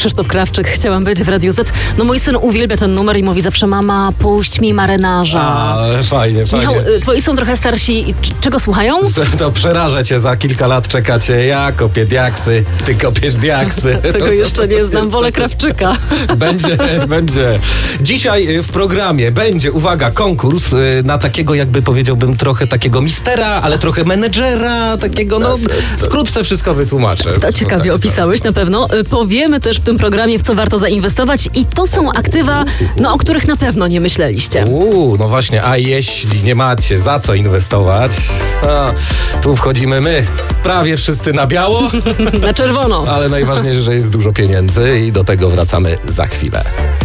Krzysztof Krawczyk, chciałam być w Radiu Z. No mój syn uwielbia ten numer i mówi zawsze: mama, puść mi Marynarza. Fajnie. Michał, twoi są trochę starsi i czego słuchają? To przeraża cię, za kilka lat czekacie, ja kopię diaksy, ty kopiesz diaksy. Tego jeszcze nie znam, wolę Krawczyka. Będzie. Dzisiaj w programie będzie, uwaga, konkurs na takiego, jakby powiedziałbym, trochę takiego mistera, ale trochę menedżera, takiego, wkrótce wszystko wytłumaczę. To ciekawie opisałeś na pewno. Powiemy też w tym programie, w co warto zainwestować i to są aktywa, o których na pewno nie myśleliście. No właśnie, a jeśli nie macie za co inwestować, tu wchodzimy my, prawie wszyscy na biało. Na czerwono. Ale najważniejsze, że jest dużo pieniędzy i do tego wracamy za chwilę.